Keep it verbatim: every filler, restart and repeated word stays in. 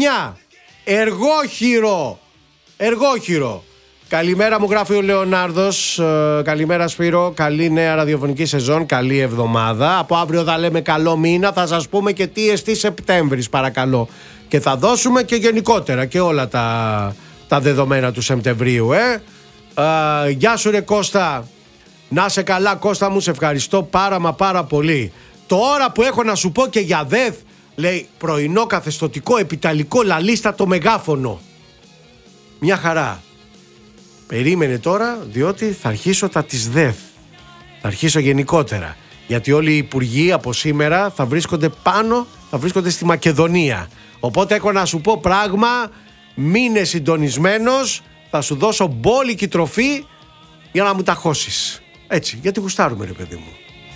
χρονιά. Εργόχειρο. Εργόχειρο. Καλημέρα μου, γράφει ο Λεωνάρδος. ε, Καλημέρα Σπύρο. Καλή νέα ραδιοφωνική σεζόν. Καλή εβδομάδα. Από αύριο θα λέμε καλό μήνα. Θα σας πούμε και τι εστί Σεπτέμβρης, παρακαλώ. Και θα δώσουμε και γενικότερα και όλα τα, τα δεδομένα του Σεπτεμβρίου. ε. ε Γεια σου ρε Κώστα. Να σε καλά Κώστα μου. Σε ευχαριστώ πάρα μα πάρα πολύ. Τώρα που έχω να σου πω και για ΔΕΘ, λέει πρωινό καθεστωτικό επιταλικό λαλίστατο μεγάφωνο. Μια χαρά. Περίμενε τώρα, διότι θα αρχίσω τα της ΔΕΘ. Θα αρχίσω γενικότερα. Γιατί όλοι οι υπουργοί από σήμερα θα βρίσκονται πάνω, θα βρίσκονται στη Μακεδονία. Οπότε έχω να σου πω πράγμα, μείνε συντονισμένος, θα σου δώσω μπόλικη τροφή για να μου τα χώσεις. Έτσι, γιατί γουστάρουμε ρε παιδί μου.